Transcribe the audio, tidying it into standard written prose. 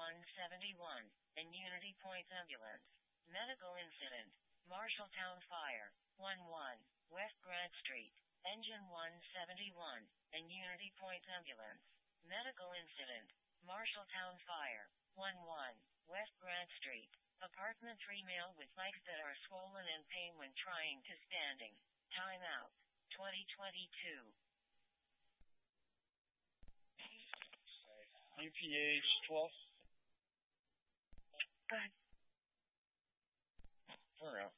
171, and Unity Point Ambulance. Medical incident. Marshalltown Fire. 11, West Grant Street. Engine 171, and Unity Point Ambulance. Medical incident. Marshalltown Fire. 11, West Grant Street. Apartment 3 male with legs that are swollen and pain when trying to standing. Time out. 2022. UPH 12. Go ahead. For real.